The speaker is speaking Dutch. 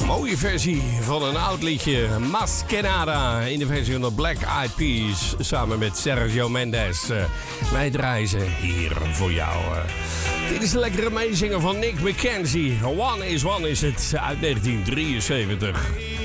Mooie versie van een oud liedje. Masquerada in de versie van de Black Eyed Peas. Samen met Sergio Mendes. Wij draaien ze hier voor jou. Dit is de lekkere meezinger van Nick McKenzie. One is het uit 1973.